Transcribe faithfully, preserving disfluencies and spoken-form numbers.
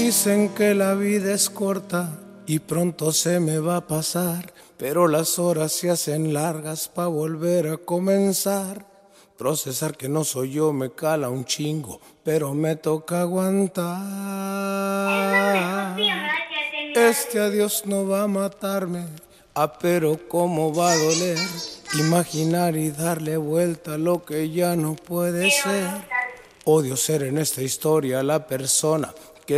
Dicen que la vida es corta y pronto se me va a pasar, pero las horas se hacen largas pa' volver a comenzar. Procesar que no soy yo me cala un chingo, pero me toca aguantar. Este adiós no va a matarme, ah, pero cómo va a doler imaginar y darle vuelta a lo que ya no puede ser. Odio ser en esta historia la persona